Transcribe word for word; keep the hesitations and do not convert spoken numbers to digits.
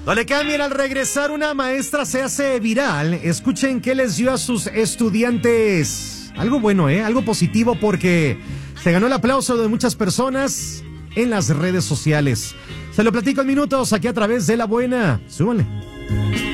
No le cambien, al regresar una maestra se hace viral. Escuchen qué les dio a sus estudiantes. Algo bueno, ¿eh? Algo positivo, porque se ganó el aplauso de muchas personas en las redes sociales. Se lo platico en minutos aquí a través de La Buena. Súbanle.